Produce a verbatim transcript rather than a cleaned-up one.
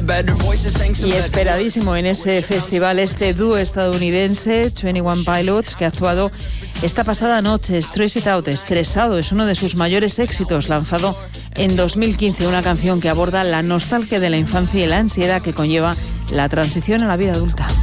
Y esperadísimo en ese festival este dúo estadounidense veintiuno Pilots, que ha actuado esta pasada noche. Stress It Out, Estresado, es uno de sus mayores éxitos, lanzado en dos mil quince, una canción que aborda la nostalgia de la infancia y la ansiedad que conlleva la transición a la vida adulta.